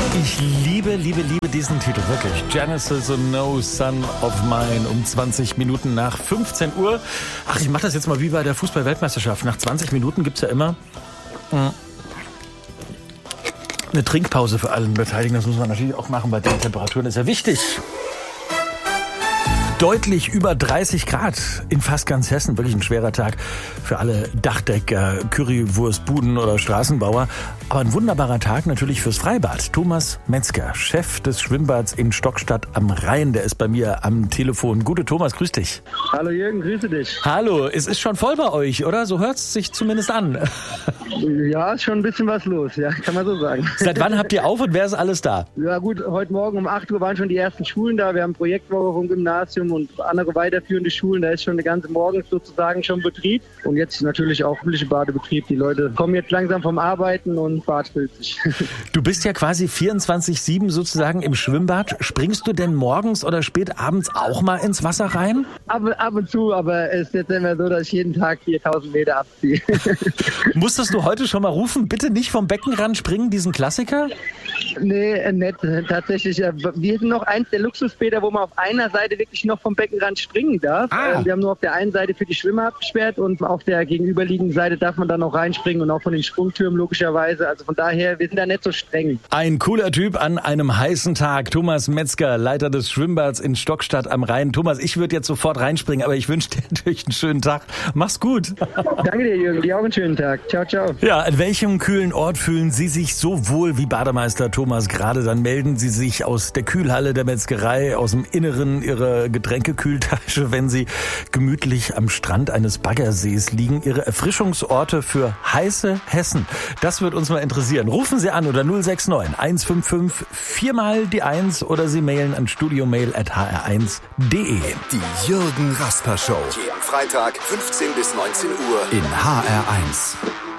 Ich liebe diesen Titel, wirklich. Genesis und No Son of Mine um 20 Minuten nach 15 Uhr. Ach, ich mache das jetzt mal wie bei der Fußball-Weltmeisterschaft. Nach 20 Minuten gibt's ja immer eine Trinkpause für alle Beteiligten. Das muss man natürlich auch machen, bei den Temperaturen ist ja wichtig. Deutlich über 30 Grad in fast ganz Hessen. Wirklich ein schwerer Tag für alle Dachdecker, Currywurstbuden oder Straßenbauer. Aber ein wunderbarer Tag natürlich fürs Freibad. Thomas Metzger, Chef des Schwimmbads in Stockstadt am Rhein, der ist bei mir am Telefon. Gute Thomas, grüß dich. Hallo Jürgen, grüße dich. Hallo, es ist schon voll bei euch, oder? So hört es sich zumindest an. Ja, ist schon ein bisschen was los, ja, kann man so sagen. Seit wann habt ihr auf und wer ist alles da? Ja gut, heute Morgen um 8 Uhr waren schon die ersten Schulen da. Wir haben Projektwoche vom Gymnasium und andere weiterführende Schulen. Da ist schon eine ganze Morgen sozusagen schon Betrieb. Und jetzt natürlich auch übliche Badebetrieb. Die Leute kommen jetzt langsam vom Arbeiten und Bad füllt sich. Du bist ja quasi 24/7 sozusagen im Schwimmbad. Springst du denn morgens oder spät abends auch mal ins Wasser rein? Ab und zu, aber es ist jetzt immer so, dass ich jeden Tag 4000 Meter abziehe. Musstest du heute schon mal rufen, bitte nicht vom Beckenrand springen, diesen Klassiker? Nee, nicht tatsächlich. Wir sind noch eins der Luxusbäder, wo man auf einer Seite wirklich noch vom Beckenrand springen darf. Wir haben nur auf der einen Seite für die Schwimmer abgesperrt und auf der gegenüberliegenden Seite darf man dann noch reinspringen und auch von den Sprungtürmen logischerweise. Also von daher, wir sind da nicht so streng. Ein cooler Typ an einem heißen Tag. Thomas Metzger, Leiter des Schwimmbads in Stockstadt am Rhein. Thomas, ich würde jetzt sofort reinspringen, aber ich wünsche dir natürlich einen schönen Tag. Mach's gut. Danke dir, Jürgen. Dir auch einen schönen Tag. Ciao, ciao. Ja, an welchem kühlen Ort fühlen Sie sich so wohl wie Bademeister Thomas gerade? Dann melden Sie sich aus der Kühlhalle der Metzgerei, aus dem Inneren Ihrer Getränkekühltasche, wenn Sie gemütlich am Strand eines Baggersees liegen. Ihre Erfrischungsorte für heiße Hessen. Das wird uns mal interessieren. Rufen Sie an oder 069 155 4 mal die 1 oder Sie mailen an studiomail@hr1.de. Die Jürgen Rasper Show. Jeden Freitag 15 bis 19 Uhr In HR1.